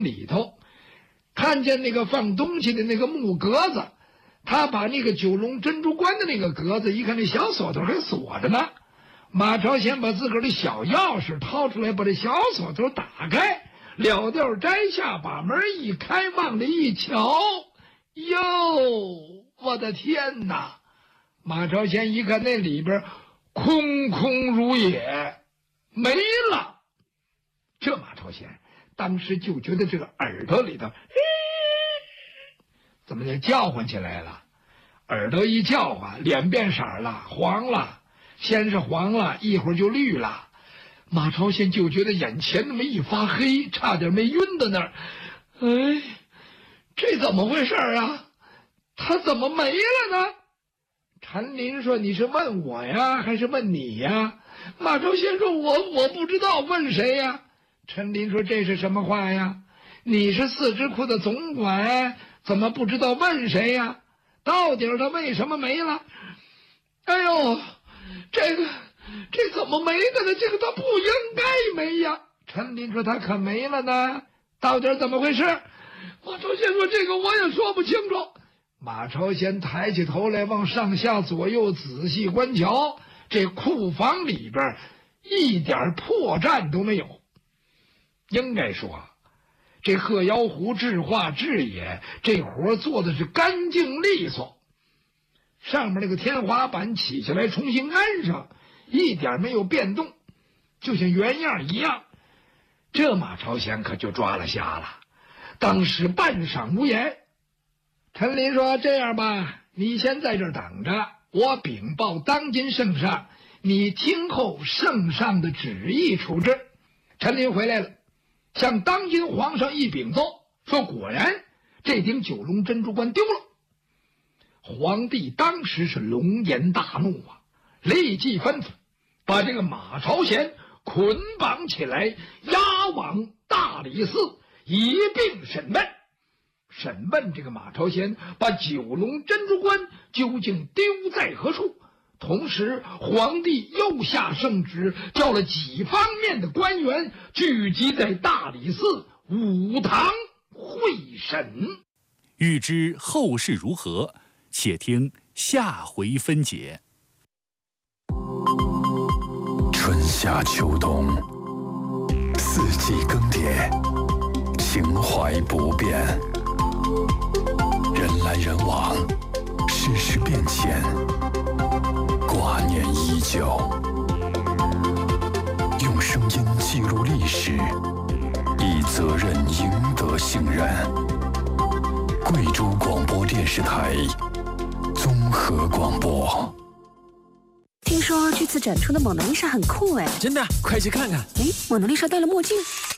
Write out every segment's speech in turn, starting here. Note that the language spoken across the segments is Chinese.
里头，看见那个放东西的那个木格子，他把那个九龙珍珠关的那个格子一看，那小锁头还锁着呢。马朝先把自个儿的小钥匙掏出来，把这小锁头打开，了调摘下，把门一开，往里一瞧，哟，我的天哪！马朝先一看那里边空空如也，没了。这马朝先当时就觉得这个耳朵里头怎么就叫唤起来了，耳朵一叫唤，脸变色了，黄了，先是黄了，一会儿就绿了。马朝先就觉得眼前那么一发黑，差点没晕到那儿。哎，这怎么回事啊？他怎么没了呢？陈林说：“你是问我呀，还是问你呀？”马朝先说：“我不知道，问谁呀？”陈林说：“这是什么话呀？你是四支库的总管，怎么不知道问谁呀？到底他为什么没了？”哎呦，这怎么没的呢？这个他不应该没呀。陈林说：“他可没了呢，到底怎么回事？”马朝先说：“这个我也说不清楚。”马朝先抬起头来，往上下左右仔细观瞧，这库房里边一点破绽都没有。应该说，这鹤妖狐制化制也，这活做的是干净利索。上面那个天花板起下来重新安上，一点没有变动，就像原样一样。这马朝先可就抓了瞎了，当时半晌无言。陈林说：“这样吧，你先在这儿等着，我禀报当今圣上，你听候圣上的旨意处置。”陈林回来了，向当今皇上一禀奏，说果然这顶九龙珍珠冠丢了。皇帝当时是龙颜大怒啊，立即吩咐把这个马朝先捆绑起来，押往大理寺一并审问。审问这个马朝先把九龙珍珠冠究竟丢在何处，同时皇帝又下圣旨，叫了几方面的官员聚集在大理寺武堂会审。 欲知后事如何，且听下回分解。 春夏秋冬，四季更迭，情怀不变。人来人往，世事变迁，挂念依旧。用声音记录历史，以责任赢得信任。贵州广播电视台综合广播。 听说这次展出的蒙娜丽莎很酷哎！ 真的，快去看看。 哎，蒙娜丽莎戴了墨镜。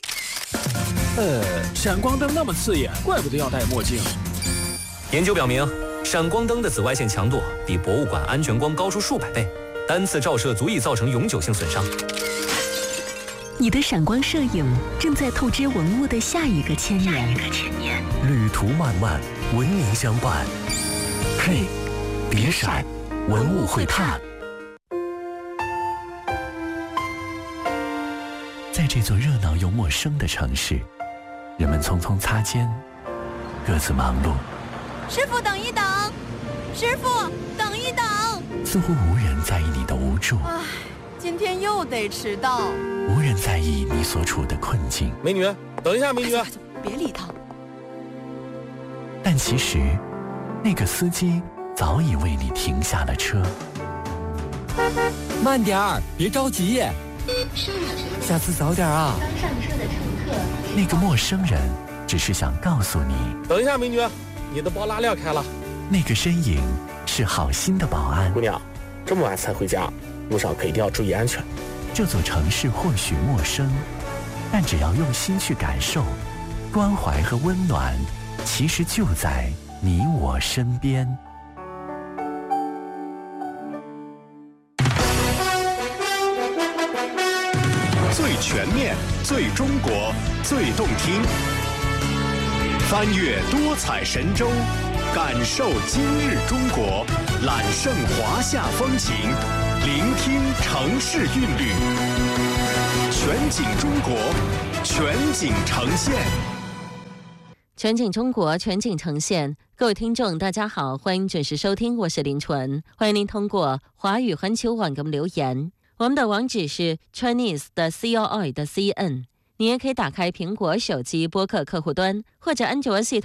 闪光灯那么刺眼，怪不得要戴墨镜。 研究表明，闪光灯的紫外线强度比博物馆安全光高出数百倍，单次照射足以造成永久性损伤。 你的闪光摄影正在透支文物的下一个千年。 旅途漫漫，文明相伴。嘿，别闪，文物会探。在这座热闹又陌生的城市，人们匆匆擦肩，各自忙碌。 师傅，等一等！师傅，等一等！ 似乎无人在意你的无助。 唉，今天又得迟到。 无人在意你所处的困境。 美女，等一下，美女！ 别理他。 但其实，那个司机早已为你停下了车。 慢点儿，别着急。下次早点啊！ 刚上车的乘客。 那个陌生人只是想告诉你， 等一下，美女，你的包拉链开了。 那个身影是好心的保安。 姑娘，这么晚才回家，路上可一定要注意安全。 这座城市或许陌生，但只要用心去感受，关怀和温暖其实就在你我身边。 最全面、最中国、最动听，翻越多彩神州，感受今日中国，揽胜华夏风情，聆听城市韵律，全景中国，全景呈现。 全景中国，全景呈现。各位听众大家好，欢迎准时收听，我是林纯。欢迎您通过华语环球网给我们留言，我们的网址是 Chinese 的 COI 的 CN。 你也可以打开苹果手机播客客户端或者安卓系统